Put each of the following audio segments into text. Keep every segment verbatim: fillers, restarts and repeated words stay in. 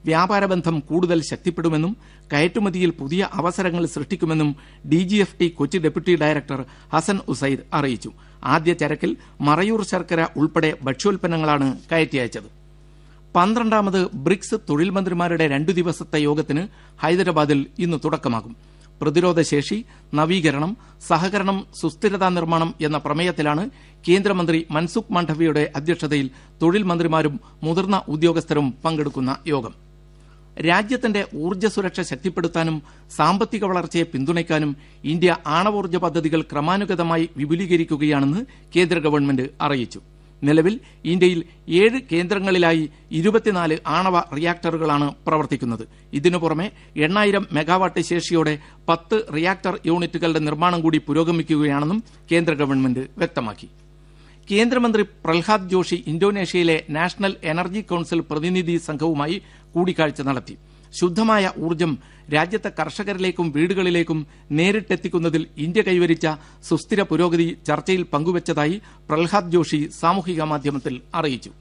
വ്യാപാര ബന്ധം കൂടുതൽ ശക്തിപ്പെടുമെന്നും കയറ്റുമതിയിൽ പുതിയ അവസരങ്ങൾ സൃഷ്ടിക്കുമെന്നും D G F T Kochi deputy director Hasan Usaid അറിയിച്ചു. ആദ്യ ചരക്കിൽ മറയൂർ ശർക്കര ഉൾപ്പെടെ ഭക്ഷ്യോൽപ്പന്നങ്ങളാണ് കയറ്റി അയച്ചത്. പന്ത്രണ്ടാമത് ബ്രിക്സ് തൊഴിൽ മന്ത്രിമാരുടെ രണ്ടു ദിവസത്തെ യോഗത്തിന് ഹൈദരാബാദിൽ ഇന്ന് തുടക്കമാകും. പ്രതിരോധശേഷി, നവീകരണം, സഹകരണം, സുസ്ഥിരതാ നിർമ്മാണം എന്ന പ്രമേയത്തിലാണ് കേന്ദ്രമന്ത്രി മൻസുഖ് മാണ്ഡവ്യയുടെ അധ്യക്ഷതയിൽ തൊഴിൽ മന്ത്രിമാരും മുതിർന്ന ഉദ്യോഗസ്ഥരും പങ്കെടുക്കുന്ന യോഗം. രാജ്യത്തിന്റെ ഊർജ്ജ സുരക്ഷ ശക്തിപ്പെടുത്താനും സാമ്പത്തിക വളർച്ചയെ പിന്തുണയ്ക്കാനും ഇന്ത്യ ആണവോർജ്ജ പദ്ധതികൾ ക്രമാനുഗതമായി വിപുലീകരിക്കുകയാണെന്ന് കേന്ദ്ര ഗവൺമെന്റ് അറിയിച്ചു. നിലവിൽ ഇന്ത്യയിൽ ഏഴ് കേന്ദ്രങ്ങളിലായി ഇരുപത്തിനാല് ആണവ റിയാക്ടറുകളാണ് പ്രവർത്തിക്കുന്നത്. ഇതിനു പുറമെ എണ്ണായിരം മെഗാവാട്ട് ശേഷിയോടെ പത്ത് റിയാക്ടർ യൂണിറ്റുകളുടെ നിർമ്മാണം കൂടി പുരോഗമിക്കുകയാണെന്നും കേന്ദ്ര ഗവൺമെന്റ് വ്യക്തമാക്കി. കേന്ദ്രമന്ത്രി Prahlad Joshi ഇന്തോനേഷ്യയിലെ national energy council പ്രതിനിധി സംഘവുമായി കൂടിക്കാഴ്ച നടത്തി. ശുദ്ധമായ ഊർജ്ജം രാജ്യത്തെ കർഷകരിലേക്കും വീടുകളിലേക്കും നേരിട്ടെത്തിക്കുന്നതിൽ ഇന്ത്യ കൈവരിച്ച സുസ്ഥിര പുരോഗതി ചർച്ചയിൽ പങ്കുവച്ചതായി പ്രഹ്ലാദ് ജോഷി സാമൂഹിക മാധ്യമത്തിൽ അറിയിച്ചു.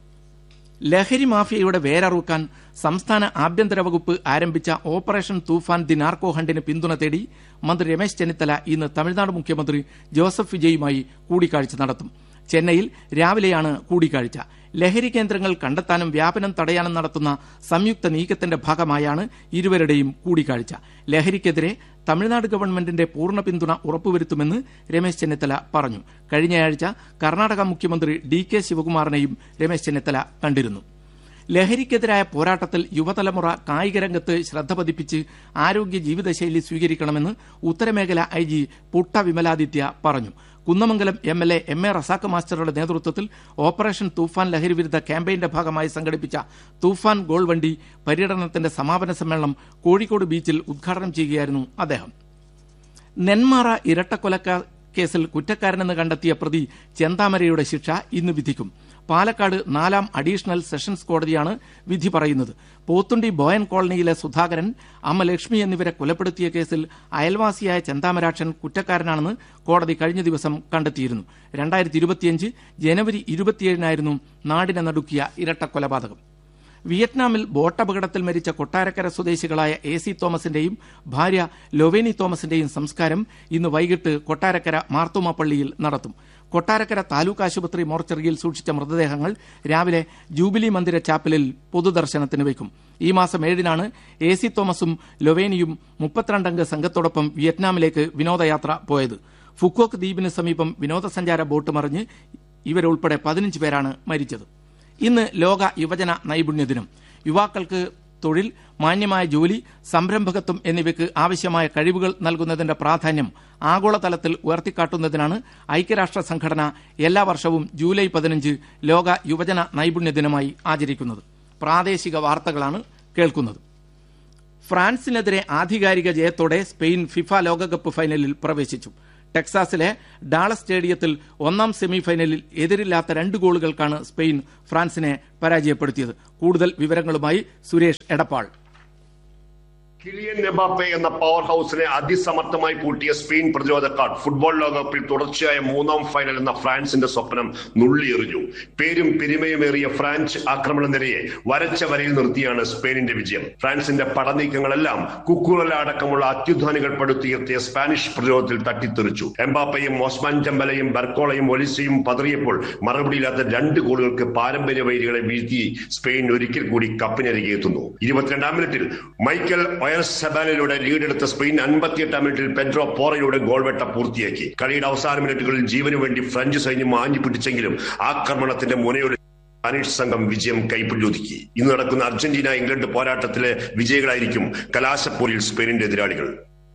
ലഹരി മാഫിയയുടെ വേരറുക്കാൻ സംസ്ഥാന ആഭ്യന്തര വകുപ്പ് ആരംഭിച്ച ഓപ്പറേഷൻ തൂഫാൻ ദി നാർക്കോ ഹണ്ടിന് പിന്തുണ തേടി മന്ത്രി രമേശ് ചെന്നിത്തല ഇന്ന് തമിഴ്നാട് മുഖ്യമന്ത്രി ജോസഫ് വിജയുമായി കൂടിക്കാഴ്ച നടത്തും. ചെന്നൈയിൽ രാവിലെയാണ് കൂടിക്കാഴ്ച. ലഹരി കേന്ദ്രങ്ങൾ കണ്ടെത്താനും വ്യാപനം തടയാനും നടത്തുന്ന സംയുക്ത നീക്കത്തിന്റെ ഭാഗമായാണ് ഇരുവരുടെയും കൂടിക്കാഴ്ച. ലഹരിക്കെതിരെ തമിഴ്നാട് ഗവൺമെന്റിന്റെ പൂർണ്ണ പിന്തുണ ഉറപ്പുവരുത്തുമെന്ന് രമേശ് ചെന്നിത്തല പറഞ്ഞു. കഴിഞ്ഞയാഴ്ച കർണാടക മുഖ്യമന്ത്രി ഡി കെ ശിവകുമാറിനെയും രമേശ് ചെന്നിത്തല കണ്ടിരുന്നു. ലഹരിക്കെതിരായ പോരാട്ടത്തിൽ യുവതലമുറ കായികരംഗത്ത് ശ്രദ്ധ പതിപ്പിച്ച് ആരോഗ്യ ജീവിതശൈലി സ്വീകരിക്കണമെന്ന് ഉത്തരമേഖല ഐ ജി പുട്ട വിമലാദിത്യ പറഞ്ഞു. Kunnamangalam M L A M A Razak മാസ്റ്ററുടെ നേതൃത്വത്തിൽ ഓപ്പറേഷൻ തൂഫാൻ ലഹരി വിരുദ്ധ ക്യാമ്പയിന്റെ ഭാഗമായി സംഘടിപ്പിച്ച തൂഫാൻ ഗോൾ വണ്ടി പര്യടനത്തിന്റെ സമാപന സമ്മേളനം കോഴിക്കോട് ബീച്ചിൽ ഉദ്ഘാടനം ചെയ്യുകയായിരുന്നു അദ്ദേഹം. നെന്മാറ ഇരട്ടക്കൊലക്ക കേസിൽ കുറ്റക്കാരനെന്ന് കണ്ടെത്തിയ പ്രതി ചെന്താമരയുടെ ശിക്ഷ ഇന്ന് വിധിക്കും. പാലക്കാട് നാലാം അഡീഷണൽ സെഷൻസ് കോടതിയാണ് വിധി പറയുന്നത്. പോത്തുണ്ടി ബോയൻ കോളനിയിലെ സുധാകരൻ, അമ്മ ലക്ഷ്മി എന്നിവരെ കൊലപ്പെടുത്തിയ കേസിൽ അയൽവാസിയായ ചെന്താമരാക്ഷൻ കുറ്റക്കാരനാണെന്ന് കോടതി കഴിഞ്ഞ ദിവസം കണ്ടെത്തിയിരുന്നു. രണ്ടായിരത്തി ഇരുപത്തിയഞ്ച് ജനുവരി ഇരുപത്തിയേഴിനായിരുന്നു നാടിനെ നടുക്കിയ ഇരട്ടക്കൊലപാതകം. വിയറ്റ്നാമിൽ ബോട്ടപകടത്തിൽ മരിച്ച കൊട്ടാരക്കര സ്വദേശികളായ എ സി തോമസിന്റെയും ഭാര്യ ലൊവേനി തോമസിന്റെയും സംസ്കാരം ഇന്ന് വൈകിട്ട് കൊട്ടാരക്കര മാർത്തോമ പള്ളിയിൽ നടത്തും. കൊട്ടാരക്കര താലൂക്ക് ആശുപത്രി മോർച്ചറിയിൽ സൂക്ഷിച്ച മൃതദേഹങ്ങൾ രാവിലെ ജൂബിലി മന്ദിര ചാപ്പലിൽ പൊതുദർശനത്തിന് വയ്ക്കും. ഈ മാസം ഏഴിനാണ് എ സി തോമസും ലൊവേനിയും മുപ്പത്തിരണ്ടംഗ സംഘത്തോടൊപ്പം വിയറ്റ്നാമിലേക്ക് വിനോദയാത്ര പോയത്. ഫുക്കോക്ക് ദ്വീപിന് സമീപം വിനോദസഞ്ചാര ബോട്ട് മറിഞ്ഞ് ഇവരുൾപ്പെടെ പതിനഞ്ച് പേരാണ് മരിച്ചത്. ഇന്ന് ലോക യുവജന നൈപുണ്യ ദിനം. യുവാക്കൾക്ക് തൊഴിൽ, മാന്യമായ ജോലി, സംരംഭകത്വം എന്നിവയ്ക്ക് ആവശ്യമായ കഴിവുകൾ നൽകുന്നതിന്റെ പ്രാധാന്യം ആഗോളതലത്തിൽ ഉയർത്തിക്കാട്ടുന്നതിനാണ് ഐക്യരാഷ്ട്ര സംഘടന എല്ലാ വർഷവും ജൂലൈ പതിനഞ്ച് ലോക യുവജന നൈപുണ്യ ദിനമായി ആചരിക്കുന്നത്. പ്രാദേശിക വാർത്തകളാണ് കേൾക്കുന്നത്. ഫ്രാൻസിനെതിരെ ആധികാരിക ജയത്തോടെ സ്പെയിൻ ഫിഫ ലോകകപ്പ് ഫൈനലിൽ പ്രവേശിച്ചു. ടെക്സാസിലെ ഡാളസ് സ്റ്റേഡിയത്തിൽ ഒന്നാം സെമിഫൈനലിൽ എതിരില്ലാത്ത രണ്ട് ഗോളുകൾക്കാണ് സ്പെയിൻ ഫ്രാൻസിനെ പരാജയപ്പെടുത്തിയത്. കൂടുതൽ വിവരങ്ങളുമായി സുരേഷ് എടപ്പാൾ. കിലിയൻ എംബാപ്പെ എന്ന പവർ ഹൌസിനെ അതിസമർത്ഥമായി പൂട്ടിയ സ്പെയിൻ പ്രതിരോധക്കാർ ഫുട്ബോൾ ലോകകപ്പിൽ തുടർച്ചയായ മൂന്നാം ഫൈനൽ എന്ന ഫ്രാൻസിന്റെ സ്വപ്നം നുള്ളിയെറിഞ്ഞു. പേരും പെരുമയുമേറിയ ഫ്രാൻസ് ആക്രമണ നിരയെ വരച്ച വരയിൽ നിർത്തിയാണ് സ്പെയിനിന്റെ വിജയം. ഫ്രാൻസിന്റെ പടനീക്കങ്ങളെല്ലാം കുക്കുറല അടക്കമുള്ള അത്യുധാനികൾ പടുത്തുയർത്തിയ സ്പാനിഷ് പ്രതിരോധത്തിൽ തട്ടിത്തെറിച്ചു. എംബാപ്പയും ഓസ്മാൻ ഡെംബലയും ബർക്കോളയും ഒലിസയും പതറിയപ്പോൾ മറുപടിയില്ലാത്ത രണ്ട് ഗോളുകൾക്ക് പാരമ്പര്യ വൈരികളെ വീഴ്ത്തി സ്പെയിൻ ഒരിക്കൽ കൂടി കപ്പിനരികെ എത്തുന്നു. ഇരുപത്തിരണ്ടാം മിനിറ്റിൽ മൈക്കൽ സബാനിലൂടെ ലീഡെടുത്ത സ്പെയിൻ അൻപത്തിയെട്ടാം മിനിറ്റിൽ പെഡ്രോ പോറയുടെ ഗോൾവേട്ട പൂർത്തിയാക്കി. കളിയുടെ അവസാന മിനിറ്റുകളിൽ ജീവനു വേണ്ടി ഫ്രഞ്ച് സൈന്യം ആഞ്ഞു പിടിച്ചെങ്കിലും ആക്രമണത്തിന്റെ മുനയുടെ സ്പാനിഷ് സംഘം വിജയം കൈപ്പിടിയൊതുക്കി. ഇന്ന് നടക്കുന്ന അർജന്റീന ഇംഗ്ലണ്ട് പോരാട്ടത്തിലെ വിജയികളായിരിക്കും കലാശപ്പോരിൽ സ്പെയിനിന്റെ എതിരാളികൾ.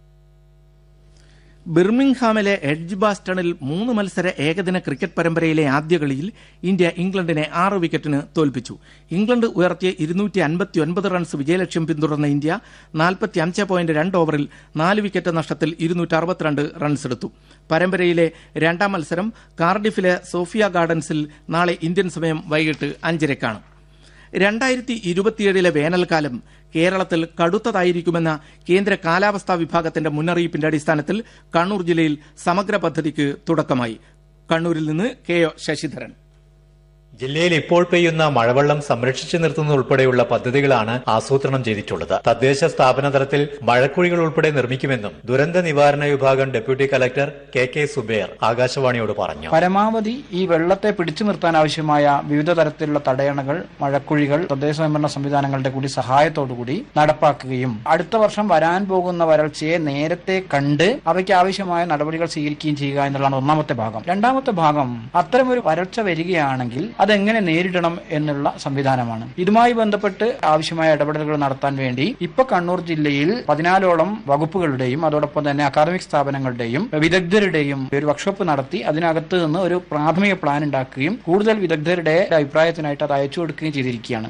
ബിർമിംഗ്ഹാമിലെ എഡ്ജ് ബാസ്റ്റണിൽ മൂന്ന് മത്സര ഏകദിന ക്രിക്കറ്റ് പരമ്പരയിലെ ആദ്യ കളിയിൽ ഇന്ത്യ ഇംഗ്ലണ്ടിനെ ആറ് വിക്കറ്റിന് തോൽപ്പിച്ചു. ഇംഗ്ലണ്ട് ഉയർത്തിയ ഇരുന്നൂറ്റി അൻപത്തി ഒൻപത് റൺസ് വിജയലക്ഷ്യം പിന്തുടർന്ന ഇന്ത്യ നാൽപ്പത്തി അഞ്ച് പോയിന്റ് രണ്ട് ഓവറിൽ നാല് വിക്കറ്റ് നഷ്ടത്തിൽ ഇരുന്നൂറ്റി അറുപത്തിരണ്ട് റൺസെടുത്തു. പരമ്പരയിലെ രണ്ടാം മത്സരം കാർഡിഫിലെ സോഫിയ ഗാർഡൻസിൽ നാളെ ഇന്ത്യൻ സമയം വൈകിട്ട് അഞ്ചരയ്ക്കാണ്. രണ്ടായിരത്തി ഇരുപത്തിയേഴിലെ വേനൽക്കാലം കേരളത്തിൽ കടുത്തതായിരിക്കുമെന്ന കേന്ദ്ര കാലാവസ്ഥാ വിഭാഗത്തിന്റെ മുന്നറിയിപ്പിന്റെ അടിസ്ഥാനത്തിൽ കണ്ണൂർ ജില്ലയിൽ സമഗ്ര പദ്ധതിക്ക് തുടക്കമായി. കണ്ണൂരിൽ നിന്ന് കെ ഒ ശശിധരൻ. ജില്ലയിൽ ഇപ്പോൾ പെയ്യുന്ന മഴവെള്ളം സംരക്ഷിച്ചു നിർത്തുന്നത് ഉൾപ്പെടെയുള്ള പദ്ധതികളാണ് ആസൂത്രണം ചെയ്തിട്ടുള്ളത്. തദ്ദേശ സ്ഥാപന തലത്തിൽ മഴക്കുഴികൾ ഉൾപ്പെടെ നിർമ്മിക്കുമെന്നും ദുരന്ത നിവാരണ വിഭാഗം deputy collector K K Zubair ആകാശവാണിയോട് പറഞ്ഞു. പരമാവധി ഈ വെള്ളത്തെ പിടിച്ചു നിർത്താൻ ആവശ്യമായ വിവിധ തരത്തിലുള്ള തടയണകൾ, മഴക്കുഴികൾ തദ്ദേശ സ്വയംഭരണ സംവിധാനങ്ങളുടെ കൂടി സഹായത്തോടുകൂടി നടപ്പാക്കുകയും അടുത്ത വർഷം വരാൻ പോകുന്ന വരൾച്ചയെ നേരത്തെ കണ്ട് അവയ്ക്ക് ആവശ്യമായ നടപടികൾ സ്വീകരിക്കുകയും ചെയ്യുക എന്നുള്ളതാണ് ഒന്നാമത്തെ ഭാഗം. രണ്ടാമത്തെ ഭാഗം അത്തരമൊരു വരൾച്ച വരികയാണെങ്കിൽ അതെങ്ങനെ നേരിടണം എന്നുള്ള സംവിധാനമാണ്. ഇതുമായി ബന്ധപ്പെട്ട് ആവശ്യമായ ഇടപെടലുകൾ നടത്താൻ വേണ്ടി ഇപ്പൊ കണ്ണൂർ ജില്ലയിൽ പതിനാലോളം വകുപ്പുകളുടെയും അതോടൊപ്പം തന്നെ അക്കാദമിക് സ്ഥാപനങ്ങളുടെയും വിദഗ്ധരുടെയും ഒരു വർക്ക്ഷോപ്പ് നടത്തി അതിനകത്ത് നിന്ന് ഒരു പ്രാഥമിക പ്ലാൻ ഉണ്ടാക്കുകയും കൂടുതൽ വിദഗ്ധരുടെ അഭിപ്രായത്തിനായിട്ട് അത് അയച്ചു കൊടുക്കുകയും ചെയ്തിരിക്കുകയാണ്.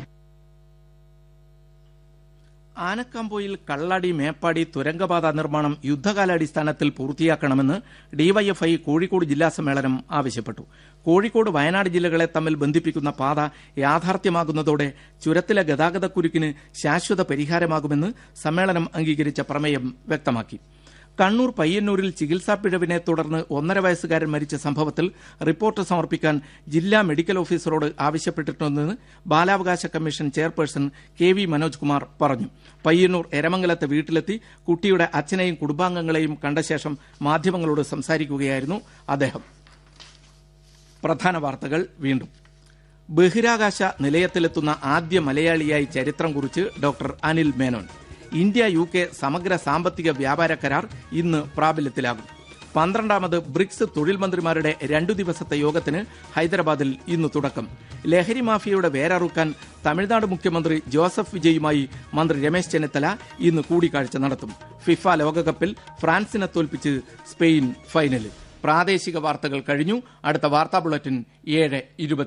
ആനക്കാമ്പോയിൽ കള്ളാടി മേപ്പാടി തുരങ്കപാത നിർമ്മാണം യുദ്ധകാലാടിസ്ഥാനത്തിൽ പൂർത്തിയാക്കണമെന്ന് ഡിവൈഎഫ്ഐ കോഴിക്കോട് ജില്ലാ സമ്മേളനം ആവശ്യപ്പെട്ടു. കോഴിക്കോട് വയനാട് ജില്ലകളെ തമ്മിൽ ബന്ധിപ്പിക്കുന്ന പാത യാഥാർത്ഥ്യമാകുന്നതോടെ ചുരത്തിലെ ഗതാഗതക്കുരുക്കിന് ശാശ്വത പരിഹാരമാകുമെന്ന് സമ്മേളനം അംഗീകരിച്ച പ്രമേയം വ്യക്തമാക്കി. കണ്ണൂർ പയ്യന്നൂരിൽ ചികിത്സാ പിഴവിനെ തുടർന്ന് ഒന്നര വയസ്സുകാരൻ മരിച്ച സംഭവത്തിൽ റിപ്പോർട്ട് സമർപ്പിക്കാൻ ജില്ലാ മെഡിക്കൽ ഓഫീസറോട് ആവശ്യപ്പെട്ടിട്ടുണ്ടെന്ന് ബാലാവകാശ commission chairperson K V Manoj Kumar പറഞ്ഞു. പയ്യന്നൂർ എരമംഗലത്തെ വീട്ടിലെത്തി കുട്ടിയുടെ അച്ഛനെയും കുടുംബാംഗങ്ങളെയും കണ്ട ശേഷം മാധ്യമങ്ങളോട് സംസാരിക്കുകയായിരുന്നു അദ്ദേഹം. പ്രധാന വാർത്തകൾ വീണ്ടും. ബഹിരാകാശ നിലയത്തിലെത്തുന്ന ആദ്യ മലയാളിയായി ചരിത്രം കുറിച്ച് doctor Anil Menon. India U K സമഗ്ര സാമ്പത്തിക വ്യാപാര കരാർ ഇന്ന് പ്രാബല്യത്തിലാകും. പന്ത്രണ്ടാമത് ബ്രിക്സ് തൊഴിൽ മന്ത്രിമാരുടെ രണ്ടു ദിവസത്തെ യോഗത്തിന് ഹൈദരാബാദിൽ ഇന്ന് തുടക്കം. ലഹരി മാഫിയയുടെ വേരറുക്കാൻ തമിഴ്നാട് മുഖ്യമന്ത്രി ജോസഫ് വിജയുമായി മന്ത്രി രമേശ് ചെന്നിത്തല ഇന്ന് കൂടിക്കാഴ്ച നടത്തും. ഫിഫ ലോകകപ്പിൽ ഫ്രാൻസിനെ തോൽപ്പിച്ച് സ്പെയിൻ ഫൈനലിൽ. പ്രാദേശിക വാർത്തകൾ കഴിഞ്ഞു. അടുത്ത വാർത്താ ബുള്ളറ്റിൻ ഏഴ് ഇരുപത്തി